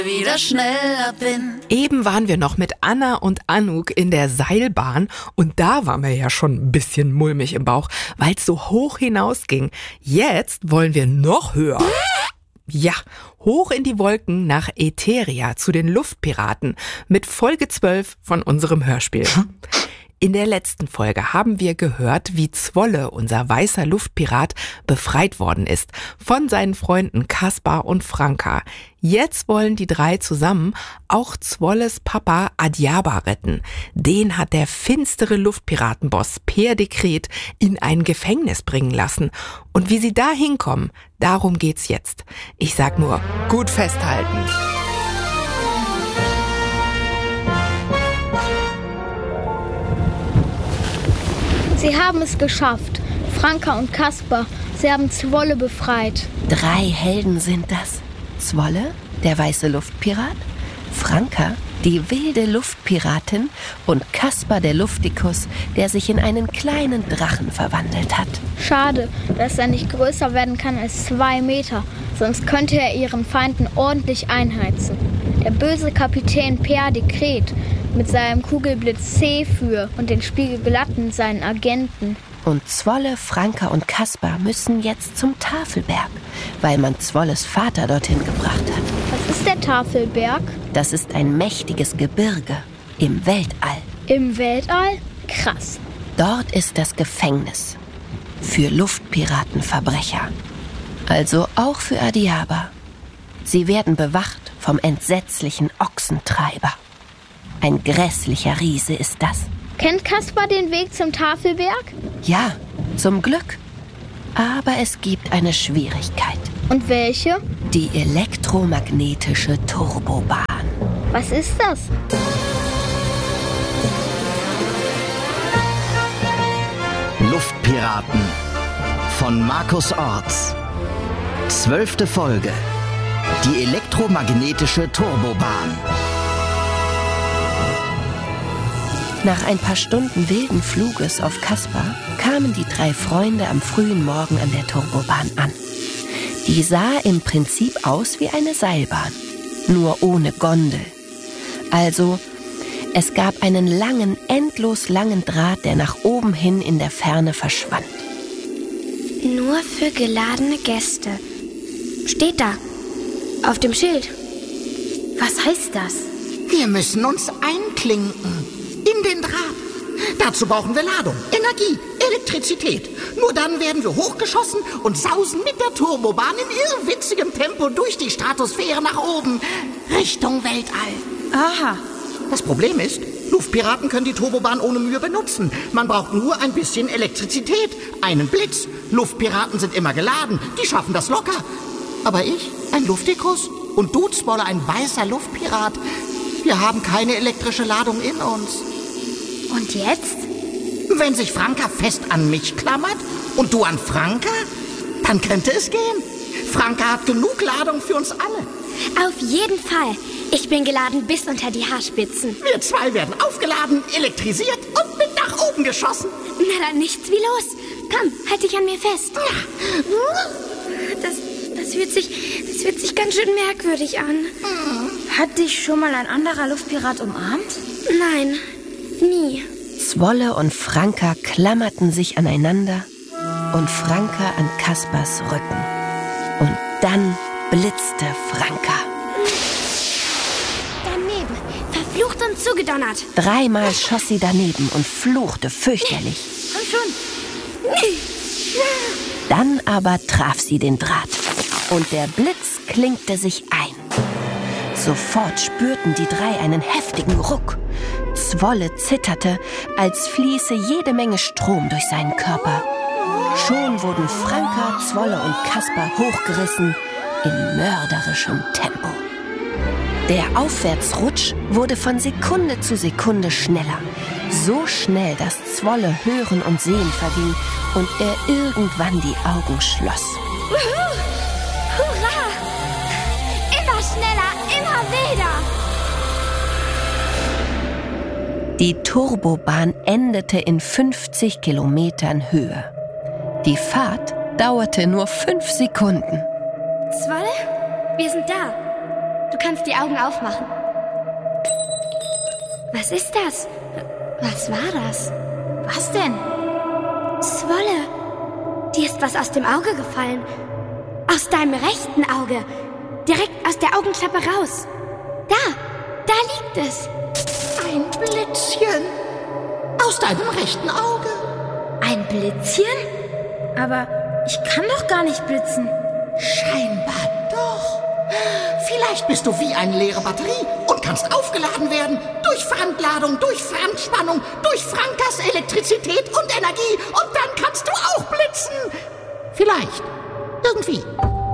wieder schneller bin. Eben waren wir noch mit Anna und Anouk in der Seilbahn und da waren wir ja schon ein bisschen mulmig im Bauch, weil es so hoch hinausging. Jetzt wollen wir noch höher. Ja, hoch in die Wolken nach Etheria zu den Luftpiraten mit Folge 12 von unserem Hörspiel. In der letzten Folge haben wir gehört, wie Zwolle, unser weißer Luftpirat, befreit worden ist von seinen Freunden Kaspar und Franka. Jetzt wollen die drei zusammen auch Zwolles Papa Adiaba retten. Den hat der finstere Luftpiratenboss Per Dekret in ein Gefängnis bringen lassen. Und wie sie da hinkommen, darum geht's jetzt. Ich sag nur, gut festhalten. Sie haben es geschafft. Franka und Kaspar, sie haben Zwolle befreit. 3 Helden sind das. Zwolle, der weiße Luftpirat, Franka, die wilde Luftpiratin und Kaspar, der Luftikus, der sich in einen kleinen Drachen verwandelt hat. Schade, dass er nicht größer werden kann als 2 Meter, sonst könnte er ihren Feinden ordentlich einheizen. Der böse Kapitän Per Dekret mit seinem Kugelblitz Zephyr und den Spiegelglatten seinen Agenten. Und Zwolle, Franka und Kaspar müssen jetzt zum Tafelberg, weil man Zwolles Vater dorthin gebracht hat. Was ist der Tafelberg? Das ist ein mächtiges Gebirge im Weltall. Im Weltall? Krass. Dort ist das Gefängnis für Luftpiratenverbrecher. Also auch für Adiaba. Sie werden bewacht vom entsetzlichen Ochsentreiber. Ein grässlicher Riese ist das. Kennt Kaspar den Weg zum Tafelberg? Ja, zum Glück. Aber es gibt eine Schwierigkeit. Und welche? Die elektromagnetische Turbobahn. Was ist das? Luftpiraten von Markus Orts. 12. Folge. Die elektromagnetische Turbobahn. Nach ein paar Stunden wilden Fluges auf Kaspar kamen die 3 Freunde am frühen Morgen an der Turbobahn an. Die sah im Prinzip aus wie eine Seilbahn, nur ohne Gondel. Also, es gab einen langen, endlos langen Draht, der nach oben hin in der Ferne verschwand. Nur für geladene Gäste. Steht da, auf dem Schild. Was heißt das? Wir müssen uns einklinken. In den Draht. Dazu brauchen wir Ladung, Energie, Elektrizität. Nur dann werden wir hochgeschossen und sausen mit der Turbobahn in irrwitzigem Tempo durch die Stratosphäre nach oben, Richtung Weltall. Aha. Das Problem ist, Luftpiraten können die Turbobahn ohne Mühe benutzen. Man braucht nur ein bisschen Elektrizität, einen Blitz. Luftpiraten sind immer geladen, die schaffen das locker. Aber ich, ein Luftikus, und du, Zwolle, ein weißer Luftpirat, wir haben keine elektrische Ladung in uns. Und jetzt? Wenn sich Franka fest an mich klammert und du an Franka, dann könnte es gehen. Franka hat genug Ladung für uns alle. Auf jeden Fall. Ich bin geladen bis unter die Haarspitzen. Wir 2 werden aufgeladen, elektrisiert und mit nach oben geschossen. Na dann nichts wie los. Komm, halt dich an mir fest. Das fühlt sich ganz schön merkwürdig an. Hat dich schon mal ein anderer Luftpirat umarmt? Nein, nie. Zwolle und Franka klammerten sich aneinander und Franka an Kaspars Rücken. Und dann blitzte Franka. Daneben, verflucht und zugedonnert. 3-mal schoss sie daneben und fluchte fürchterlich. Komm schon. Dann aber traf sie den Draht und der Blitz klinkte sich ein. Sofort spürten die 3 einen heftigen Ruck. Zwolle zitterte, als fließe jede Menge Strom durch seinen Körper. Schon wurden Franka, Zwolle und Kaspar hochgerissen in mörderischem Tempo. Der Aufwärtsrutsch wurde von Sekunde zu Sekunde schneller. So schnell, dass Zwolle Hören und Sehen verging und er irgendwann die Augen schloss. Hurra! Immer schneller, immer wilder! Die Turbobahn endete in 50 Kilometern Höhe. Die Fahrt dauerte nur 5 Sekunden. Zwolle, wir sind da. Du kannst die Augen aufmachen. Was ist das? Was war das? Was denn? Zwolle, dir ist was aus dem Auge gefallen. Aus deinem rechten Auge. Direkt aus der Augenklappe raus. Da liegt es. Ein Blitzchen. Aus deinem rechten Auge. Ein Blitzchen? Aber ich kann doch gar nicht blitzen. Scheinbar doch. Vielleicht bist du wie eine leere Batterie und kannst aufgeladen werden. Durch Fremdladung, durch Fremdspannung, durch Frankas Elektrizität und Energie. Und dann kannst du auch blitzen. Vielleicht. Irgendwie.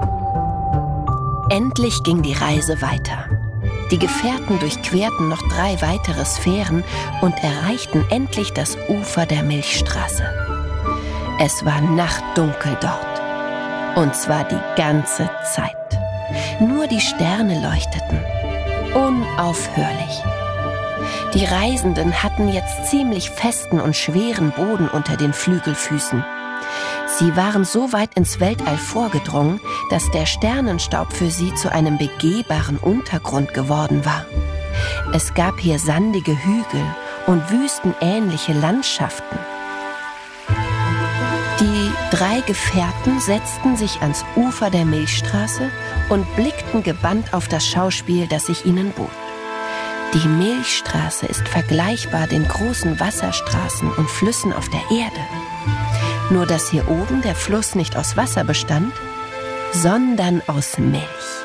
Endlich ging die Reise weiter. Die Gefährten durchquerten noch 3 weitere Sphären und erreichten endlich das Ufer der Milchstraße. Es war nachtdunkel dort. Und zwar die ganze Zeit. Nur die Sterne leuchteten. Unaufhörlich. Die Reisenden hatten jetzt ziemlich festen und schweren Boden unter den Flügelfüßen. Sie waren so weit ins Weltall vorgedrungen, dass der Sternenstaub für sie zu einem begehbaren Untergrund geworden war. Es gab hier sandige Hügel und wüstenähnliche Landschaften. Die 3 Gefährten setzten sich ans Ufer der Milchstraße und blickten gebannt auf das Schauspiel, das sich ihnen bot. Die Milchstraße ist vergleichbar den großen Wasserstraßen und Flüssen auf der Erde. Nur dass hier oben der Fluss nicht aus Wasser bestand, sondern aus Milch.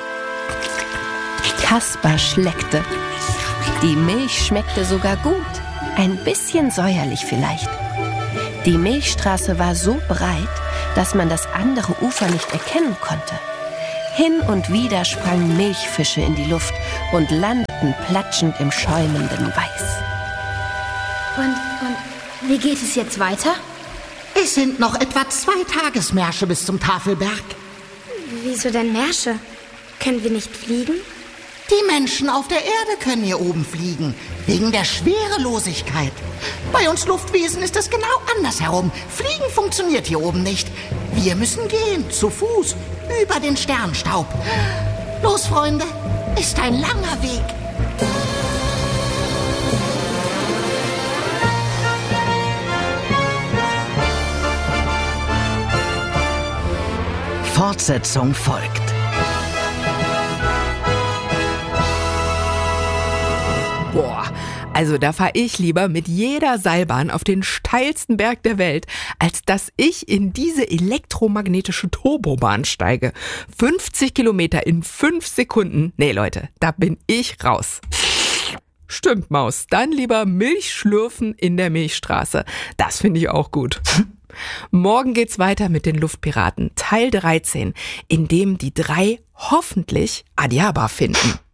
Kaspar schleckte. Die Milch schmeckte sogar gut, ein bisschen säuerlich vielleicht. Die Milchstraße war so breit, dass man das andere Ufer nicht erkennen konnte. Hin und wieder sprangen Milchfische in die Luft und landeten platschend im schäumenden Weiß. Und wie geht es jetzt weiter? Es sind noch etwa 2 Tagesmärsche bis zum Tafelberg. Wieso denn Märsche? Können wir nicht fliegen? Die Menschen auf der Erde können hier oben fliegen, wegen der Schwerelosigkeit. Bei uns Luftwesen ist es genau andersherum. Fliegen funktioniert hier oben nicht. Wir müssen gehen, zu Fuß, über den Sternstaub. Los, Freunde, ist ein langer Weg. Fortsetzung folgt. Boah, also da fahre ich lieber mit jeder Seilbahn auf den steilsten Berg der Welt, als dass ich in diese elektromagnetische Turbobahn steige. 50 Kilometer in 5 Sekunden. Nee, Leute, da bin ich raus. Stimmt, Maus. Dann lieber Milch schlürfen in der Milchstraße. Das finde ich auch gut. Morgen geht's weiter mit den Luftpiraten, Teil 13, in dem die 3 hoffentlich Adiaba finden.